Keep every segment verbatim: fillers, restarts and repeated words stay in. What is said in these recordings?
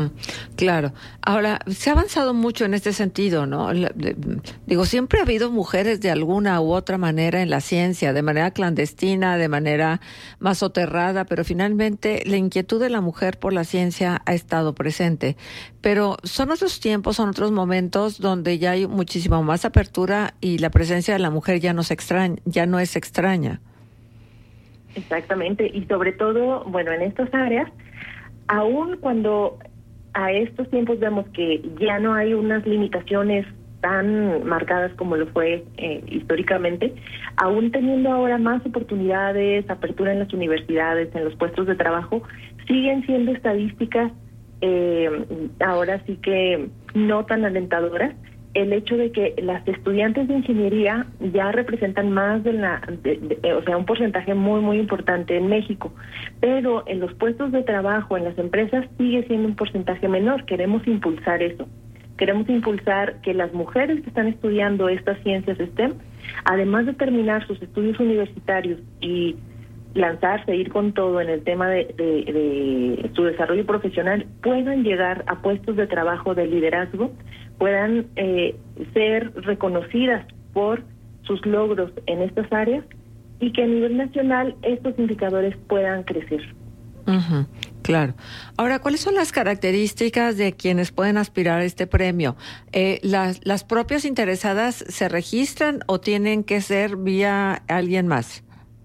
Claro. Ahora, se ha avanzado mucho en este sentido, ¿no? La- de- Digo, siempre ha habido mujeres de alguna u otra manera en la ciencia, de manera clandestina, de manera más soterrada, pero finalmente la inquietud de la mujer por la ciencia ha estado presente. Pero son otros tiempos, son otros momentos donde ya hay muchísima más apertura y la presencia de la mujer ya no se extraña, ya no es extraña. Exactamente, y sobre todo, bueno, en estas áreas, aun cuando a estos tiempos vemos que ya no hay unas limitaciones tan marcadas como lo fue eh, históricamente, aún teniendo ahora más oportunidades, apertura en las universidades, en los puestos de trabajo, siguen siendo estadísticas eh, ahora sí que no tan alentadoras. El hecho de que las estudiantes de ingeniería ya representan más de la, de, de, o sea, un porcentaje muy, muy importante en México, pero en los puestos de trabajo, en las empresas, sigue siendo un porcentaje menor. Queremos impulsar eso. Queremos impulsar que las mujeres que están estudiando estas ciencias STEM, además de terminar sus estudios universitarios y lanzarse, ir con todo en el tema de, de, de su desarrollo profesional, puedan llegar a puestos de trabajo de liderazgo, puedan eh, ser reconocidas por sus logros en estas áreas y que a nivel nacional estos indicadores puedan crecer. Uh-huh, claro. Ahora, ¿cuáles son las características de quienes pueden aspirar a este premio? Eh, ¿las, las propias interesadas se registran o tienen que ser vía alguien más?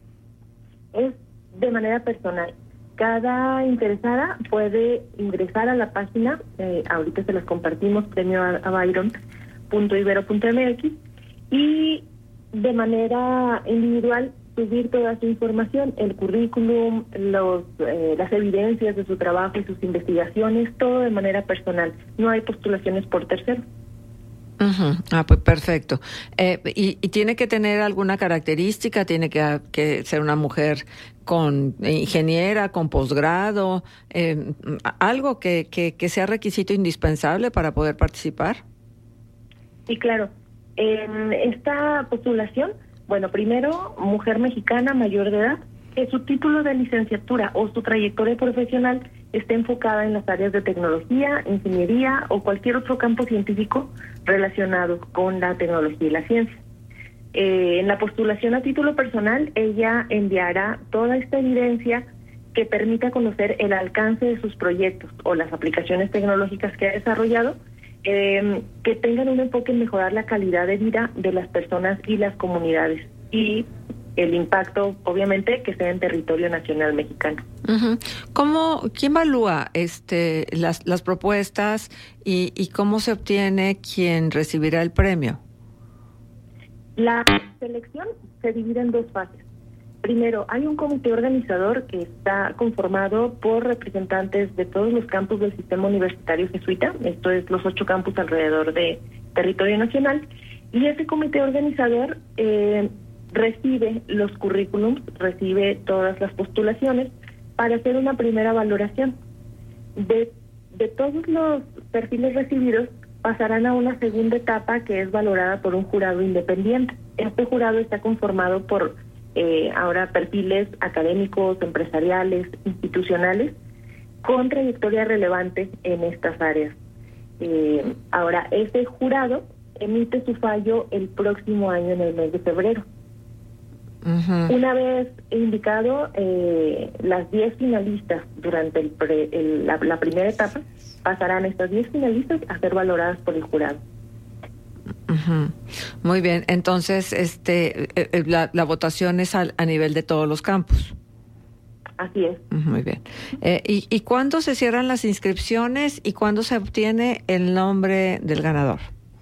Es de manera personal. Cada interesada puede ingresar a la página, eh, ahorita se las compartimos, premio a Byron punto ibero punto m x, y de manera individual subir toda su información, el currículum, los, eh, las evidencias de su trabajo y sus investigaciones, todo de manera personal. No hay postulaciones por terceros. Uh-huh. Ah, pues perfecto. Eh, y, y tiene que tener alguna característica, tiene que, que ser una mujer con ingeniera, con posgrado, eh, algo que, que, que sea requisito indispensable para poder participar. Sí, claro. En esta postulación, bueno, primero, mujer mexicana mayor de edad, que su título de licenciatura o su trayectoria profesional esté enfocada en las áreas de tecnología, ingeniería o cualquier otro campo científico relacionado con la tecnología y la ciencia. Eh, en la postulación a título personal, ella enviará toda esta evidencia que permita conocer el alcance de sus proyectos o las aplicaciones tecnológicas que ha desarrollado, eh, que tengan un enfoque en mejorar la calidad de vida de las personas y las comunidades, y el impacto, obviamente, que sea en territorio nacional mexicano. Uh-huh. ¿Cómo, quién evalúa este, las, las propuestas y, y cómo se obtiene quien recibirá el premio? La selección se divide en dos fases. Primero, hay un comité organizador que está conformado por representantes de todos los campus del sistema universitario jesuita, esto es los ocho campus alrededor de territorio nacional, y ese comité organizador eh, recibe los currículums, recibe todas las postulaciones para hacer una primera valoración. De, de todos los perfiles recibidos, pasarán a una segunda etapa que es valorada por un jurado independiente. Este jurado está conformado por eh, ahora perfiles académicos, empresariales, institucionales, con trayectoria relevante en estas áreas. Eh, ahora, este jurado emite su fallo el próximo año en el mes de febrero. Uh-huh. Una vez indicado eh, las diez finalistas durante el pre, el, la, la primera etapa, pasarán estas diez finalistas a ser valoradas por el jurado. Uh-huh. Muy bien, entonces este eh, la, la votación es a, a nivel de todos los campus. Así es. Muy bien. Eh, y, ¿Y cuándo se cierran las inscripciones y cuándo se obtiene el nombre del ganador?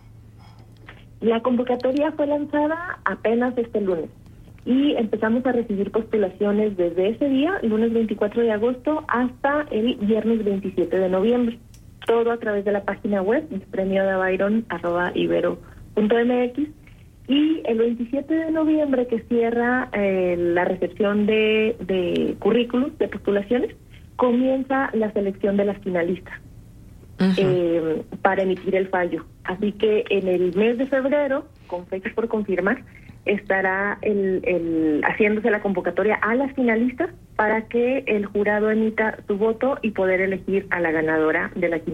La convocatoria fue lanzada apenas este lunes y empezamos a recibir postulaciones desde ese día, lunes veinticuatro de agosto, hasta el viernes veintisiete de noviembre. Todo a través de la página web, premio de Byron arroba ibero punto m x, y el veintisiete de noviembre, que cierra eh, la recepción de, de currículums, de postulaciones, comienza la selección de las finalistas uh-huh. eh, para emitir el fallo. Así que en el mes de febrero, con fechas por confirmar, estará el, el haciéndose la convocatoria a las finalistas para que el jurado emita su voto y poder elegir a la ganadora de la